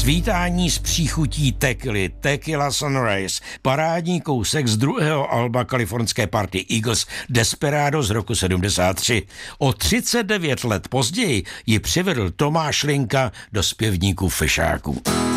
Svítání s příchutí tekily, Tequila Sunrise, parádní kousek z druhého alba kalifornské party Eagles Desperado z roku 73. O 39 let později ji přivedl Tomáš Linka do zpěvníků Fešáků.